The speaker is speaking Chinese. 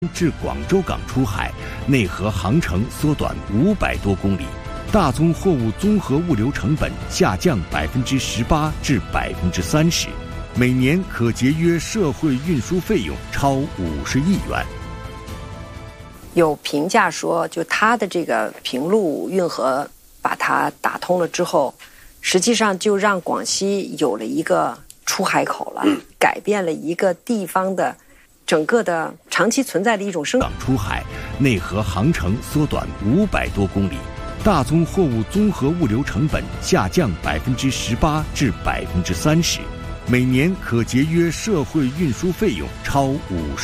至广州港出海，内河航程缩短500多公里，大宗货物综合物流成本下降18%至30%，每年可节约社会运输费用超50亿元。 有评价说，就它的这个平陆运河把它打通了之后，实际上就让广西有了一个出海口了，改变了一个地方的整个的长期存在的一种生港出海，内河航程缩短500多公里，大宗货物综合物流成本下降18%至30%，每年可节约社会运输费用超50